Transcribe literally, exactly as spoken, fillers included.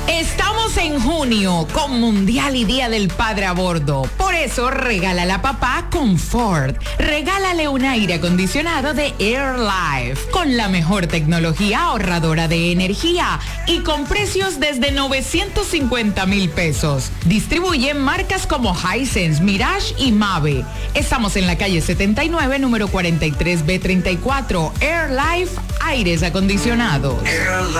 Estamos en junio con Mundial y Día del Padre a bordo. Por eso regálale a papá con Ford. Regálale un aire acondicionado de Air Life con la mejor tecnología ahorradora de energía y con precios desde novecientos cincuenta mil pesos. Distribuyen marcas como Hisense, Mirage y Mave. Estamos en la calle setenta y nueve, número cuarenta y tres B treinta y cuatro. Air Life, aires acondicionados.